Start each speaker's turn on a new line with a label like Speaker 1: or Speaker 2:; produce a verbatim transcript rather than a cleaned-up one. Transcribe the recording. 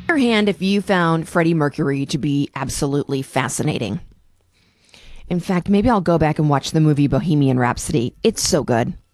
Speaker 1: Your hand if you found Freddie Mercury to be absolutely fascinating. In fact, maybe I'll go back and watch the movie Bohemian Rhapsody. It's so good.